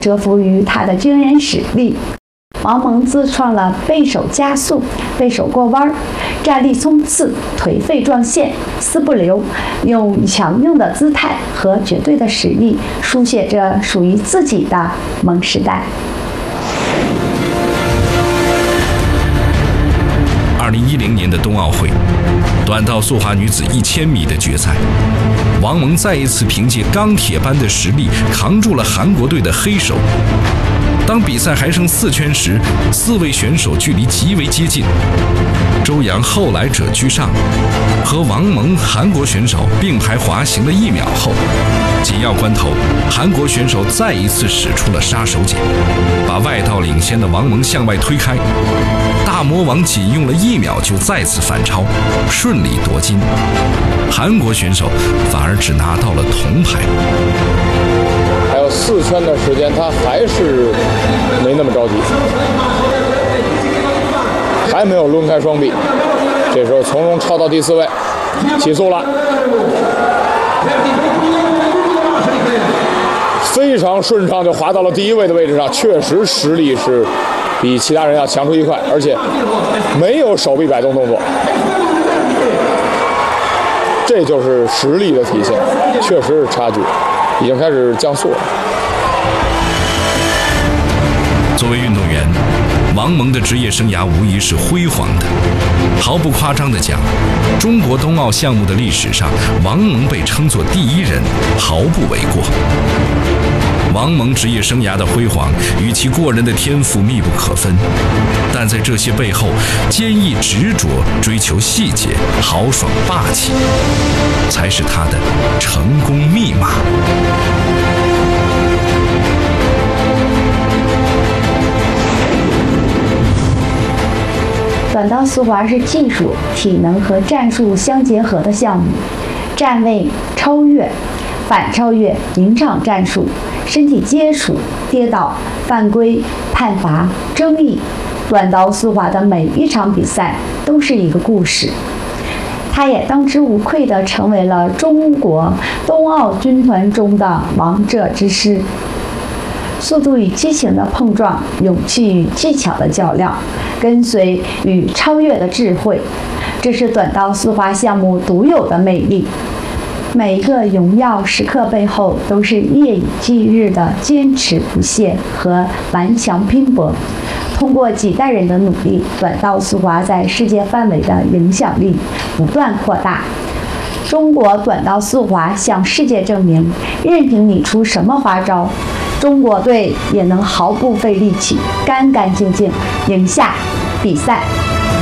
折服于他的惊人实力。王蒙自创了背手加速、背手过弯、站立冲刺、颓废撞线、丝不留，用强硬的姿态和绝对的实力书写着属于自己的蒙时代。 2010年的冬奥会，短道速滑女子1000米的决赛，王蒙再一次凭借钢铁般的实力扛住了韩国队的黑手。当比赛还剩4圈时，4位选手距离极为接近。周洋后来者居上，和王蒙韩国选手并排滑行了1秒后，紧要关头，韩国选手再一次使出了杀手锏，把外道领先的王蒙向外推开。大魔王仅用了1秒就再次反超，顺利夺金。韩国选手反而只拿到了铜牌。 还有4圈的时间，他还是没那么着急，还没有抡开双臂。这时候从容超到第4位，起速了，非常顺畅就滑到了第1位的位置上。确实实力是比其他人要强出1块，而且没有手臂摆动动作，这就是实力的体现，确实是差距已经开始降速了。 作为运动员，王蒙的职业生涯无疑是辉煌的。毫不夸张地讲，中国冬奥项目的历史上，王蒙被称作第1人，毫不为过。王蒙职业生涯的辉煌与其过人的天赋密不可分，但在这些背后，坚毅执着、追求细节、豪爽霸气，才是他的成功密码。 短道速滑是技术、体能和战术相结合的项目，站位、超越、反超越、临场战术、身体接触、跌倒、犯规、判罚、争议，短道速滑的每一场比赛都是一个故事。它也当之无愧地成为了中国冬奥军团中的王者之师。速度与激情的碰撞，勇气与技巧的较量，跟随与超越的智慧，这是短道速滑项目独有的魅力。每一个荣耀时刻背后，都是夜以继日的坚持不懈和顽强拼搏。通过几代人的努力，短道速滑在世界范围的影响力不断扩大。中国短道速滑向世界证明，任凭你出什么花招，中国队也能毫不费力气、干干净净赢下比赛。